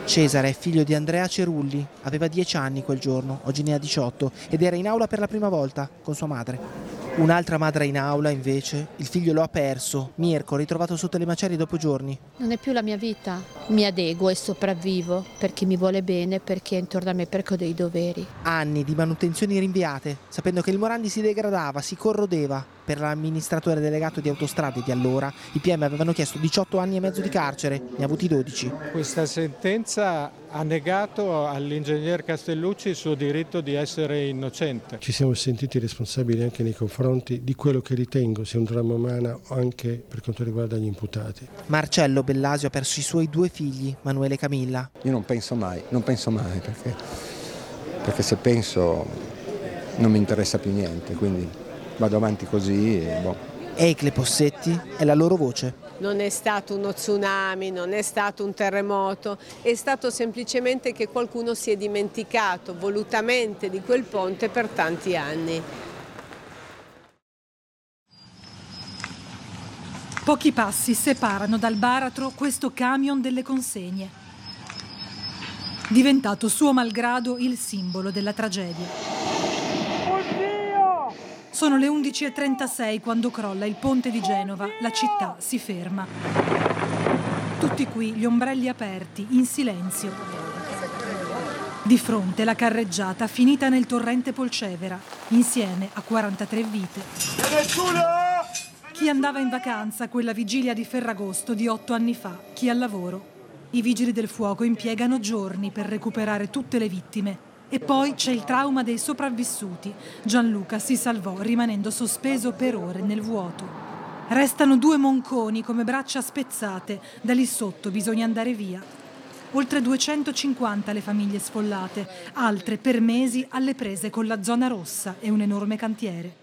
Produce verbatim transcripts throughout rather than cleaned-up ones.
Cesare è figlio di Andrea Cerulli, aveva dieci anni quel giorno, oggi ne ha diciotto, ed era in aula per la prima volta con sua madre. Un'altra madre in aula, invece, il figlio lo ha perso, Mirko, ritrovato sotto le macerie dopo giorni. Non è più la mia vita, mi adeguo e sopravvivo per chi mi vuole bene, perché intorno a me perché ho dei doveri. Anni di manutenzioni rinviate, sapendo che il Morandi si degradava, si corrodeva. Per l'amministratore delegato di autostrade di allora, i P M avevano chiesto diciotto anni e mezzo di carcere, ne ha avuti dodici. Questa sentenza ha negato all'ingegner Castellucci il suo diritto di essere innocente. Ci siamo sentiti responsabili anche nei confronti di quello che ritengo sia un dramma umano anche per quanto riguarda gli imputati. Marcello Bellasio ha perso i suoi due figli, Manuele e Camilla. Io non penso mai, non penso mai, perché, perché se penso non mi interessa più niente, quindi vado avanti così e boh. Ecle Possetti è la loro voce. Non è stato uno tsunami, non è stato un terremoto, è stato semplicemente che qualcuno si è dimenticato volutamente di quel ponte per tanti anni. Pochi passi separano dal baratro questo camion delle consegne, diventato suo malgrado il simbolo della tragedia. Sono le undici e trentasei quando crolla il ponte di Genova, la città si ferma. Tutti qui gli ombrelli aperti, in silenzio. Di fronte la carreggiata finita nel torrente Polcevera, insieme a quarantatré vite. Chi andava in vacanza quella vigilia di Ferragosto di otto anni fa, chi al lavoro. I vigili del fuoco impiegano giorni per recuperare tutte le vittime. E poi c'è il trauma dei sopravvissuti. Gianluca si salvò rimanendo sospeso per ore nel vuoto. Restano due monconi come braccia spezzate. Da lì sotto bisogna andare via. Oltre duecentocinquanta le famiglie sfollate, altre per mesi alle prese con la zona rossa e un enorme cantiere.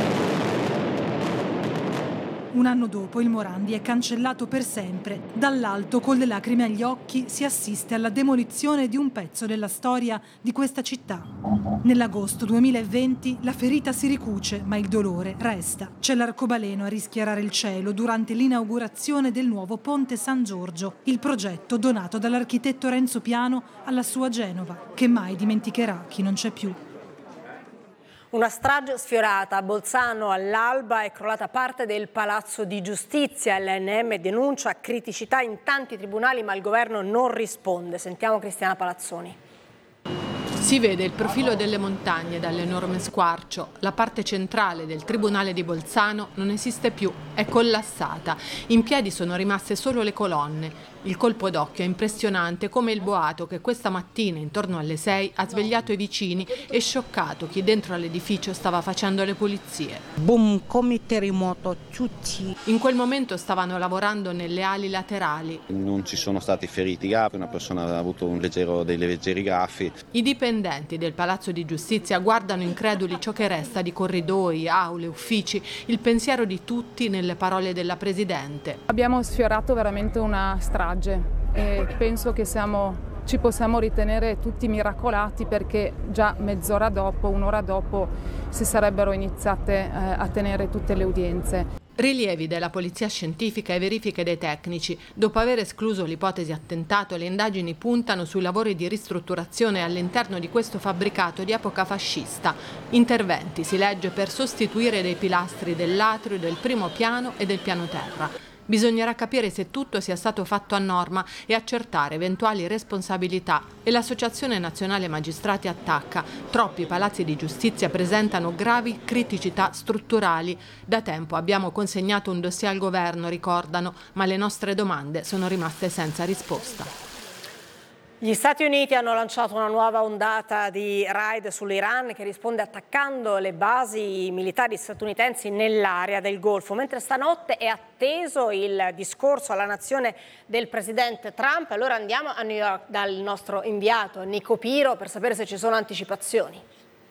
Un anno dopo il Morandi è cancellato per sempre. Dall'alto, con le lacrime agli occhi, si assiste alla demolizione di un pezzo della storia di questa città. Nell'agosto duemilaventi la ferita si ricuce, ma il dolore resta. C'è l'arcobaleno a rischiarare il cielo durante l'inaugurazione del nuovo Ponte San Giorgio, il progetto donato dall'architetto Renzo Piano alla sua Genova, che mai dimenticherà chi non c'è più. Una strage sfiorata a Bolzano all'alba, è crollata parte del Palazzo di Giustizia. L'A N M denuncia criticità in tanti tribunali, ma il governo non risponde. Sentiamo Cristiana Palazzoni. Si vede il profilo delle montagne dall'enorme squarcio. La parte centrale del Tribunale di Bolzano non esiste più, è collassata. In piedi sono rimaste solo le colonne. Il colpo d'occhio è impressionante, come il boato che questa mattina, intorno alle sei, ha svegliato i vicini e scioccato chi dentro all'edificio stava facendo le pulizie. Boom, come terremoto, tutti. In quel momento stavano lavorando nelle ali laterali. Non ci sono stati feriti gravi, una persona ha avuto un leggero, dei leggeri graffi. I dipendenti del Palazzo di Giustizia guardano increduli ciò che resta di corridoi, aule, uffici, il pensiero di tutti nelle parole della Presidente. Abbiamo sfiorato veramente una strage e penso che siamo, ci possiamo ritenere tutti miracolati, perché già mezz'ora dopo, un'ora dopo, si sarebbero iniziate eh, a tenere tutte le udienze. Rilievi della polizia scientifica e verifiche dei tecnici. Dopo aver escluso l'ipotesi attentato, le indagini puntano sui lavori di ristrutturazione all'interno di questo fabbricato di epoca fascista. Interventi, si legge, per sostituire dei pilastri dell'atrio, del primo piano e del piano terra. Bisognerà capire se tutto sia stato fatto a norma e accertare eventuali responsabilità. E l'Associazione Nazionale Magistrati attacca. Troppi palazzi di giustizia presentano gravi criticità strutturali. Da tempo abbiamo consegnato un dossier al governo, ricordano, ma le nostre domande sono rimaste senza risposta. Gli Stati Uniti hanno lanciato una nuova ondata di raid sull'Iran che risponde attaccando le basi militari statunitensi nell'area del Golfo, mentre stanotte è atteso il discorso alla nazione del presidente Trump. Allora andiamo a New York dal nostro inviato Nico Piro per sapere se ci sono anticipazioni.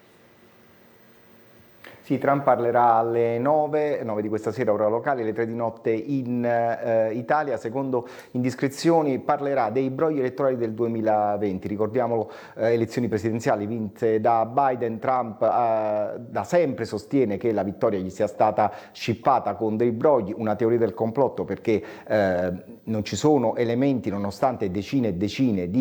Sì, Trump parlerà alle nove, nove di questa sera ora locale, alle tre di notte in eh, Italia. Secondo indiscrezioni parlerà dei brogli elettorali del duemilaventi, ricordiamolo, eh, elezioni presidenziali vinte da Biden. Trump eh, da sempre sostiene che la vittoria gli sia stata scippata con dei brogli, una teoria del complotto, perché eh, non ci sono elementi, nonostante decine e decine di